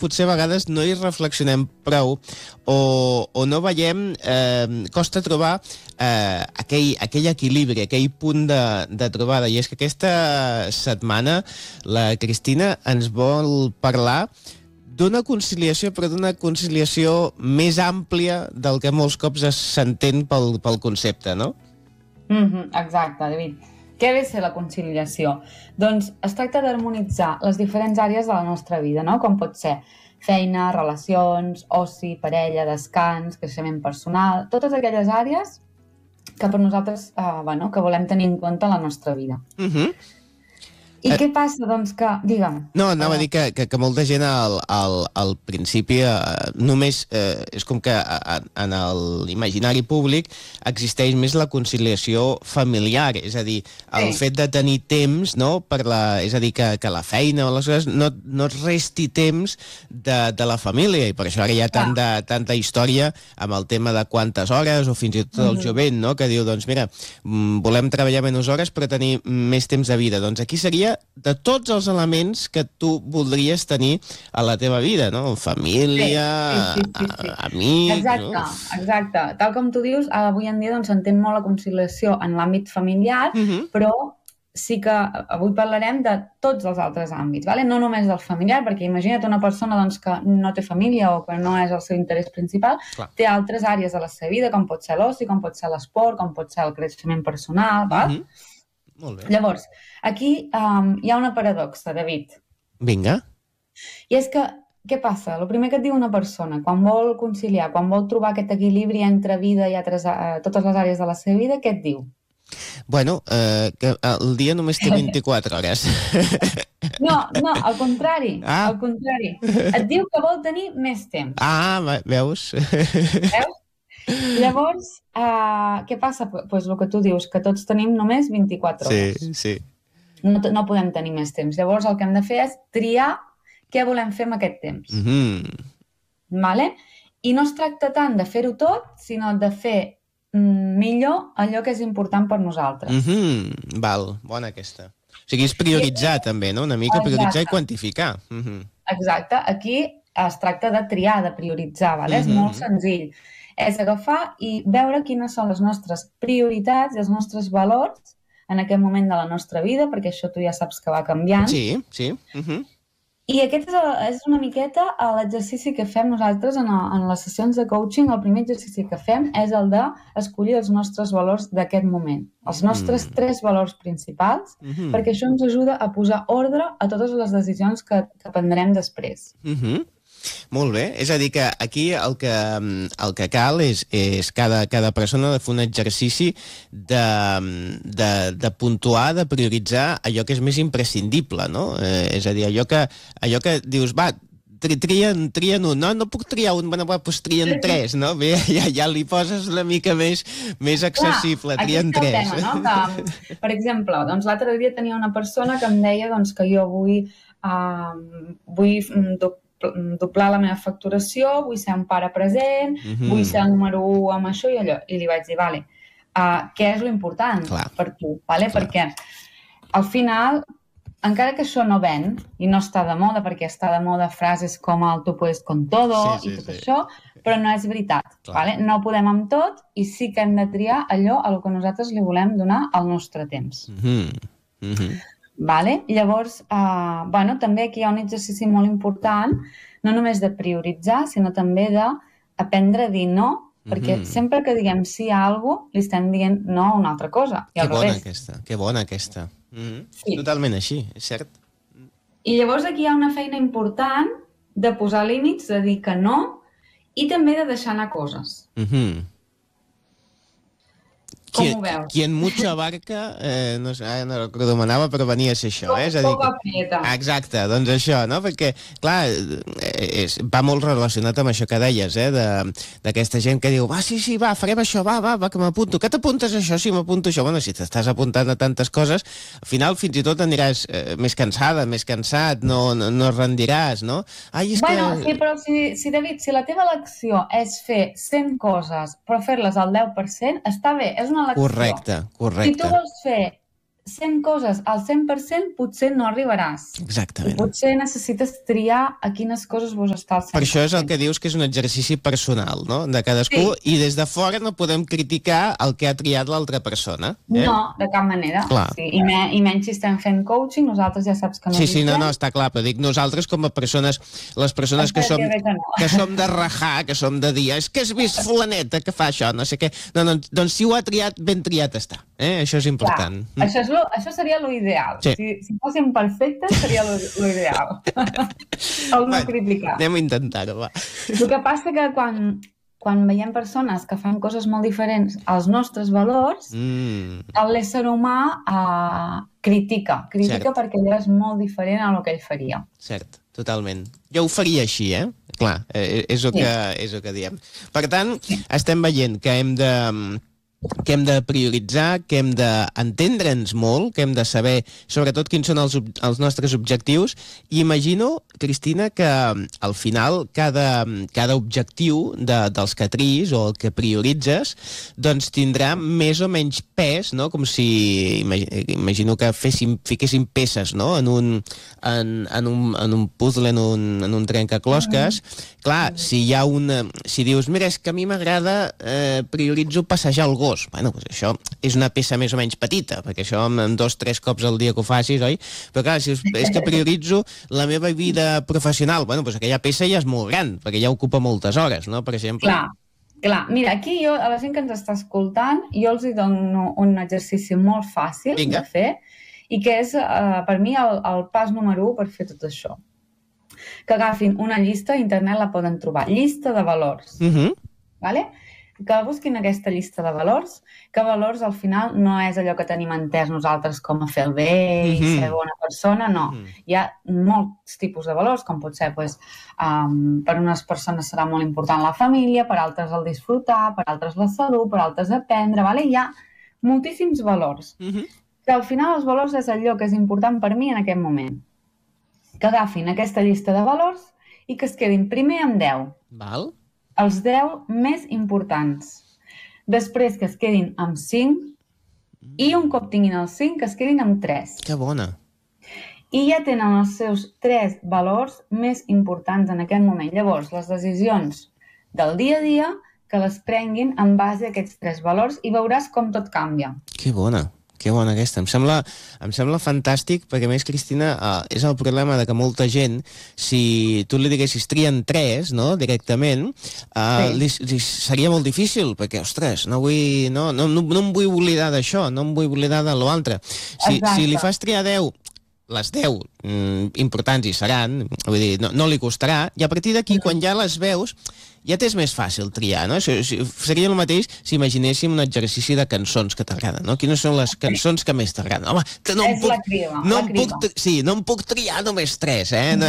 potser a vegades no hi reflexionem prou o no veiem, costa trobar aquell equilibri, aquell punt de trobada. I és que aquesta setmana la Cristina ens vol parlar d'una conciliació, però d'una conciliació més àmplia del que molts cops s'entén pel concepte, no? Exacte, David. Què ve a ser la conciliació? Doncs es tracta d'harmonitzar les diferents àrees de la nostra vida, no? Com pot ser feina, relacions, oci, parella, descans, creixement personal, totes aquelles àrees que per nosaltres que volem tenir en compte a la nostra vida. I què passa? Doncs que, digue'm... No, anava a dir que molta gent al principi només és com que en l'imaginari públic existeix més la conciliació familiar, és a dir, el fet de tenir temps, no, és a dir, que la feina o les coses no es resti temps de la família, i per això ara hi ha tanta història amb el tema de quantes hores, o fins i tot el jovent, no?, que diu, doncs mira, volem treballar menys hores però tenir més temps de vida. Doncs aquí seria de tots els elements que tu voldries tenir a la teva vida, no? Família, amics... Exacte. Tal com tu dius, avui en dia s'entén molt la conciliació en l'àmbit familiar, però sí que avui parlarem de tots els altres àmbits, ¿vale? No només del familiar, perquè imagina't una persona que no té família o que no és el seu interès principal, té altres àrees de la seva vida, com pot ser l'oci, com pot ser l'esport, com pot ser el creixement personal, val? Molt bé. Llavors, aquí hi ha una paradoxa, David. Vinga. I és que, què passa? El primer que et diu una persona, quan vol conciliar, quan vol trobar aquest equilibri entre vida i totes les àrees de la seva vida, què et diu? Bueno, que el dia només té 24 hores. No, al contrari. Al contrari. Et diu que vol tenir més temps. Veus? Veus? Llavors, què passa? Pues el que tu dius, que tots tenim només 24 hores. Sí. No podem tenir més temps. Llavors el que hem de fer és triar què volem fer amb aquest temps. Vale? I no es tracta tant de fer-ho tot, sinó de fer millor allò que és important per nosaltres. Val, bona aquesta. O sigui, és prioritzar també, no? Una mica prioritzar i quantificar. Exacte. Aquí es tracta de triar, de prioritzar, vale? És molt senzill. És agafar i veure quines són les nostres prioritats i els nostres valors en aquest moment de la nostra vida, perquè això tu ja saps que va canviant. Sí. I aquest és una miqueta l'exercici que fem nosaltres en les sessions de coaching. El primer exercici que fem és el d'escollir els nostres valors d'aquest moment, els nostres 3 valors principals, perquè això ens ajuda a posar ordre a totes les decisions que prendrem després. Molt bé, és a dir que aquí el que cal és cada persona de fer un exercici de puntuar, de prioritzar allò que és més imprescindible, no? És a dir, allò que dius, va, trien un, no puc triar un, doncs trien 3, no? Bé, ja li poses una mica més accessible, trien 3. Per exemple, l'altre dia tenia una persona que em deia que jo vull doblar la meva facturació, vull ser un pare present, vull ser el número 1 amb això i allò. I li vaig dir, vale, què és l'important per tu? Vale? Perquè al final, encara que això no ven i no està de moda, perquè està de moda frases com el tu puedes con todo i tot això, però no és veritat. Vale? No podem amb tot i sí que hem de triar allò a que nosaltres li volem donar el nostre temps. Vale? Llavors, també aquí hi ha un exercici molt important, no només de prioritzar, sinó també d'aprendre a dir no, perquè sempre que diguem sí a alguna cosa, li estem dient no a una altra cosa. Que bona aquesta. Totalment així, és cert. I llavors aquí hi ha una feina important de posar límits, de dir que no, i també de deixar anar coses. Com ho veus? Quien mucho abarca, no sé, no recordo on anava, però venia a ser això. És a dir, exacte, doncs això, no? Perquè, clar, va molt relacionat amb això que deies, d'aquesta gent que diu, sí, farem això, va, que m'apunto. Que t'apuntes això? Sí, m'apunto això. Bueno, si t'estàs apuntant a tantes coses, al final fins i tot aniràs més cansada, més cansat, no et rendiràs, no? Sí, però David, si la teva elecció és fer 100 coses, però fer-les al 10%, està bé, és una elecció. Correcte. Si tu vols fer 100 coses al 100% potser no arribaràs. Exactament. I potser necessites triar a quines coses vols estar al 100%. Per això és el que dius que és un exercici personal, no?, de cadascú, i des de fora no podem criticar el que ha triat l'altra persona. No, de cap manera. Sí. I menys si estem fent coaching, nosaltres ja saps que no no, està clar, però dic nosaltres com a persones, les persones que som de rajar, que som de dir, és que has vist fulaneta que fa això, no sé què. No, doncs si ho ha triat, ben triat està. Això és important. Clar, això seria l'ideal. Sí. Si fóssim perfectes, seria l'ideal. El no criticar. Anem a intentar-ho, va. El que passa que quan veiem persones que fan coses molt diferents als nostres valors, l'ésser humà critica perquè ella és molt diferent a el que ell faria. Cert, totalment. Jo ho faria així, Clar, és el que diem. Per tant, estem veient que hem de prioritzar, que hem d'entendre'ns molt, que hem de saber sobretot quins són els nostres objectius, i imagino, Cristina, que al final cada objectiu dels que triïs o el que prioritzes doncs tindrà més o menys pes, no? Com si imagino que fiquéssim peces, no? en un puzzle, en un trencaclosques. Clar, si dius, mira, és que a mi m'agrada, prioritzo passejar el gos. Bueno, doncs això és una peça més o menys petita, perquè això amb 2-3 cops al dia que ho facis, oi? Però clar, si és que prioritzo la meva vida professional, bueno, doncs aquella peça ja és molt gran, perquè ja ocupa moltes hores, no? Per exemple. Clar. Mira, aquí jo, a la gent que ens està escoltant, jo els dono un exercici molt fàcil de fer, i que és, per mi, el pas número 1 per fer tot això. Que agafin una llista, a internet la poden trobar, llista de valors. Vale? Que busquin aquesta llista de valors, que valors al final no és allò que tenim entès nosaltres com a fer el bé i ser bona persona, no. Hi ha molts tipus de valors, com pot ser, per unes persones serà molt important la família, per altres el disfrutar, per altres la salut, per altres aprendre, vale? Hi ha moltíssims valors. Que al final els valors és allò que és important per mi en aquest moment. Que agafin aquesta llista de valors i que es quedin primer amb 10. Val. Els 10 més importants. Després que es quedin amb 5 i un cop tinguin els 5 que es quedin amb 3. Que bona. I ja tenen els seus 3 valors més importants en aquest moment. Llavors, les decisions del dia a dia que les prenguin en base a aquests 3 valors i veuràs com tot canvia. Que bona aquesta. Em sembla fantàstic, perquè a més, Cristina, és el problema de que molta gent, si tu li diguessis trien 3, no?, directament, li seria molt difícil, perquè, ostres, no em vull oblidar d'això, no em vull oblidar de l'altre. Si li fas triar 10, les 10 importants hi seran, vull dir, no li costarà, i a partir d'aquí, quan ja les veus, ja t'és més fàcil triar, no? Seria el mateix si imaginéssim un exercici de cançons que t'agraden, no? Quines són les cançons que més t'agraden? Home, no em puc triar només 3,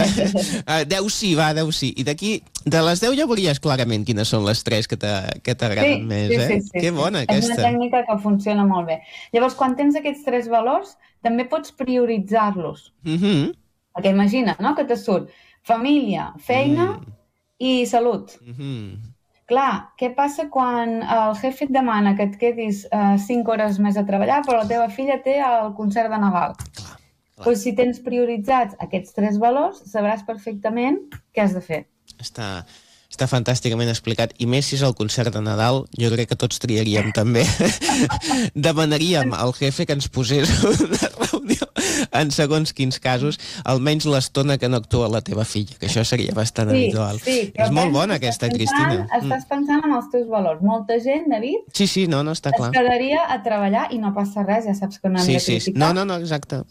10 sí, 10 sí. I d'aquí, de les 10 ja veuries clarament quines són les 3 que t'agraden més, Sí. Que bona aquesta. És una tècnica que funciona molt bé. Llavors, quan tens aquests 3 valors, també pots prioritzar-los. Perquè imagina, no?, que te surt família, feina i salut. Clar, què passa quan el jefe et demana que et quedis 5 hores més a treballar, però la teva filla té el concert de Nadal? Doncs si tens prioritzats aquests 3 valors, sabràs perfectament què has de fer. Està fantàsticament explicat, i més si és el concert de Nadal, jo crec que tots triaríem també. Demanaríem al jefe que ens posés una reunió en segons quins casos, almenys l'estona que no actua la teva filla, que això seria bastant habitual. És molt bona aquesta, Cristina. Estàs pensant en els teus valors. Molta gent, David, sí, no, està clar. Es quedaria a treballar i no passa res, ja saps que no hem de criticar. No, exacte.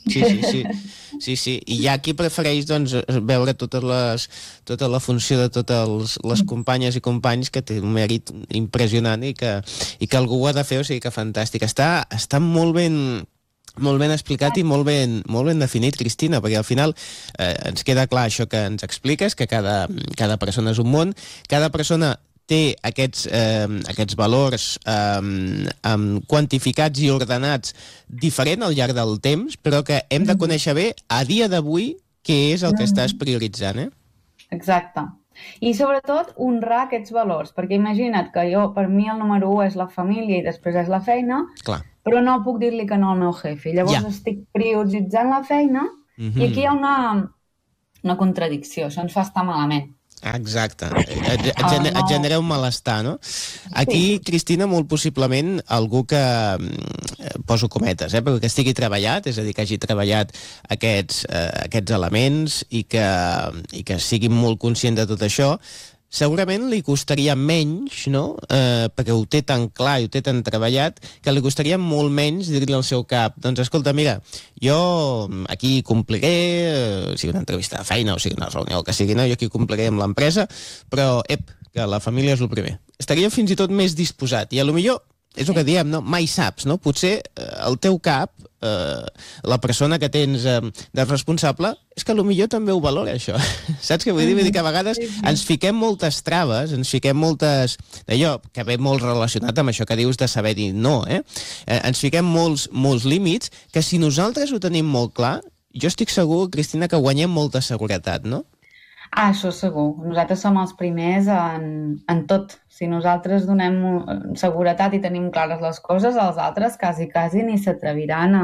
Sí. I hi ha qui prefereix veure tota la funció de totes les companyes i companys, que té un mèrit impressionant i que algú ho ha de fer, o sigui que fantàstic. Està molt ben explicat i molt ben definit, Cristina, perquè al final ens queda clar això que ens expliques, que cada persona és un món, cada persona té aquests valors quantificats i ordenats diferent al llarg del temps, però que hem de conèixer bé a dia d'avui què és el que estàs prioritzant, Exacte. I sobretot honrar aquests valors, perquè imagina't que per mi el número 1 és la família i després és la feina. Clar. però no puc dir-li que no al meu jefe. Llavors estic prioritzant la feina i aquí hi ha una contradicció, això ens fa estar malament. Exacte, et genera un malestar, no? Aquí, Cristina, molt possiblement algú que, poso cometes, però que estigui treballat, és a dir, que hagi treballat aquests elements i que sigui molt conscient de tot això, segurament li costaria menys, no? Perquè ho té tan clar i ho té tan treballat, que li costaria molt menys dir-li al seu cap, doncs escolta, mira, jo aquí compliré, sigui una entrevista de feina o sigui una reunió, el que sigui, no? Jo aquí compliré amb l'empresa, però, que la família és el primer. Estaria fins i tot més disposat, i a lo millor és el que diem, no? Mai saps, no? Potser el teu cap, la persona que tens de responsable, és que potser també ho valora, això. Saps què vull dir? Vull dir que a vegades ens fiquem moltes traves, ens fiquem moltes... Allò que ve molt relacionat amb això que dius de saber dir no, ens fiquem molts límits que si nosaltres ho tenim molt clar, jo estic segur, Cristina, que guanyem molta seguretat, no? Això segur. Nosaltres som els primers en tot. Si nosaltres donem seguretat i tenim clares les coses, els altres quasi ni s'atreviran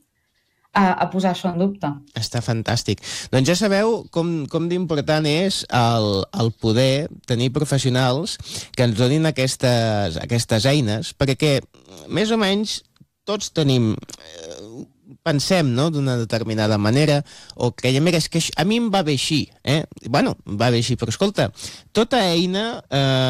a posar això en dubte. Està fantàstic. Doncs ja sabeu com d'important és el poder tenir professionals que ens donin aquestes eines, perquè més o menys tots tenim... pensem, no?, d'una determinada manera, o creiem, mira, és que a mi em va bé així, Bueno, va bé així, però escolta, tota eina,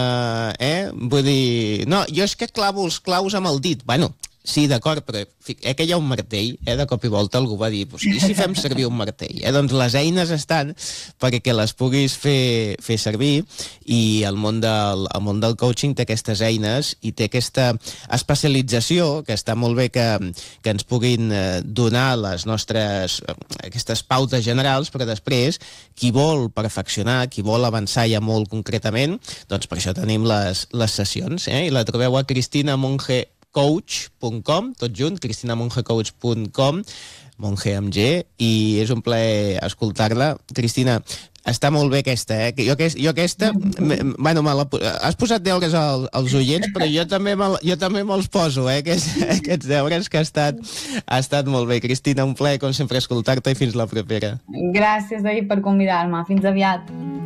vull dir, no, jo és que clavo els claus amb el dit, bueno, sí, d'acord, però que hi ha un martell, de cop i volta algú va dir, i si fem servir un martell? Doncs les eines estan perquè les puguis fer servir, i el món del coaching té aquestes eines i té aquesta especialització, que està molt bé que ens puguin donar les nostres, aquestes pautes generals, però després, qui vol perfeccionar, qui vol avançar ja molt concretament, doncs per això tenim les sessions, i la trobeu a CristinaMongeCoach.com, tot junt, CristinaMongeCoach.com, Monge amb G, i és un plaer escoltar-la. Cristina, està molt bé aquesta, Jo aquesta, bueno, has posat deures als oients, però jo també me'ls poso, aquests deures, que ha estat molt bé. Cristina, un plaer, com sempre, escoltar-te, i fins la propera. Gràcies, David, per convidar-me. Fins aviat.